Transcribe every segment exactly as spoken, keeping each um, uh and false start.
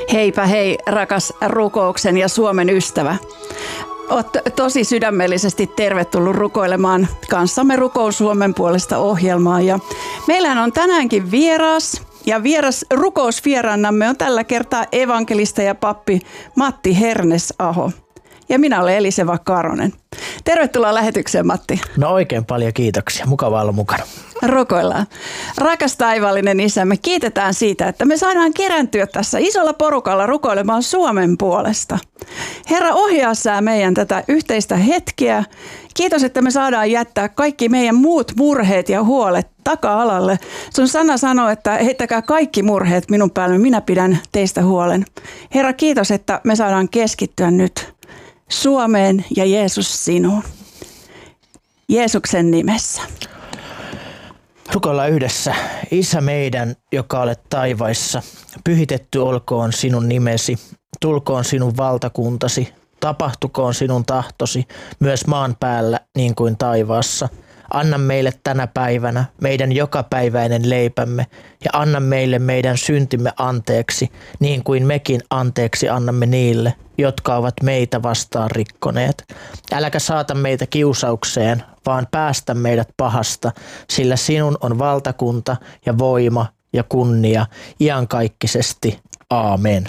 Heipä hei, rakas rukouksen ja Suomen ystävä. Olet tosi sydämellisesti tervetullut rukoilemaan kanssamme Rukous Suomen puolesta -ohjelmaa. Ja meillähän on tänäänkin vieras, ja vieras rukousvieraanamme on tällä kertaa evankelista ja pappi Matti Hernesaho. Ja minä olen Eliseva Karonen. Tervetuloa lähetykseen, Matti. No oikein paljon kiitoksia. Mukava olla mukana. Rukoillaan. Rakas taivaallinen Isä, me kiitetään siitä, että me saadaan kerääntyä tässä isolla porukalla rukoilemaan Suomen puolesta. Herra, ohjaa sä meidän tätä yhteistä hetkeä. Kiitos, että me saadaan jättää kaikki meidän muut murheet ja huolet taka-alalle. Sun sana sanoo, että heittäkää kaikki murheet minun päälle, minä pidän teistä huolen. Herra, kiitos, että me saadaan keskittyä nyt Suomeen ja Jeesus sinuun. Jeesuksen nimessä. Rukoillaan yhdessä. Isä meidän, joka olet taivaissa, pyhitetty olkoon sinun nimesi, tulkoon sinun valtakuntasi, tapahtukoon sinun tahtosi myös maan päällä niin kuin taivaassa. Anna meille tänä päivänä meidän jokapäiväinen leipämme ja anna meille meidän syntimme anteeksi, niin kuin mekin anteeksi annamme niille, jotka ovat meitä vastaan rikkoneet. Äläkä saata meitä kiusaukseen, vaan päästä meidät pahasta, sillä sinun on valtakunta ja voima ja kunnia iankaikkisesti. Aamen.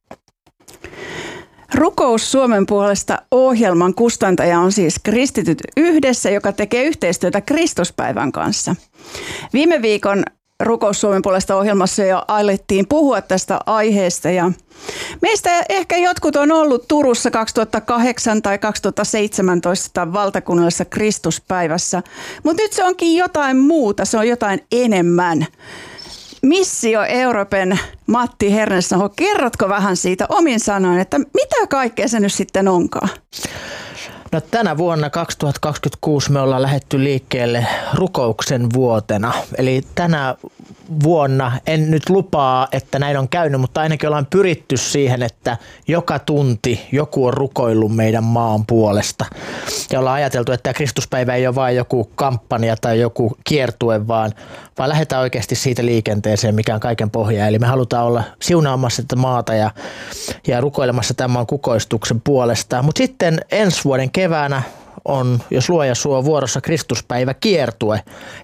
Rukous Suomen puolesta -ohjelman kustantaja on siis Kristityt yhdessä, joka tekee yhteistyötä Kristuspäivän kanssa. Viime viikon Rukous Suomen puolesta -ohjelmassa jo alettiin puhua tästä aiheesta, ja meistä ehkä jotkut on ollut Turussa kaksituhattakahdeksan tai kaksituhattaseitsemäntoista valtakunnallisessa Kristuspäivässä, mutta nyt se onkin jotain muuta, se on jotain enemmän. Missio Euroopen Matti Hernesaho, kerrotko vähän siitä omin sanoin, että mitä kaikkea se nyt sitten onkaan? No, tänä vuonna kaksituhattakaksikymmentäkuusi me ollaan lähdetty liikkeelle rukouksen vuotena. Eli tänä vuonna, en nyt lupaa, että näin on käynyt, mutta ainakin ollaan pyritty siihen, että joka tunti joku on rukoillut meidän maan puolesta. Ja ollaan ajateltu, että tämä Kristuspäivä ei ole vain joku kampanja tai joku kiertue, vaan, vaan lähdetään oikeasti siitä liikenteeseen, mikä on kaiken pohja. Eli me halutaan olla siunaamassa tätä maata ja, ja rukoilemassa tämän maan kukoistuksen puolesta. Mutta sitten ensi vuoden keväänä on, jos luoja suo, vuorossa Kristuspäivä kiertue.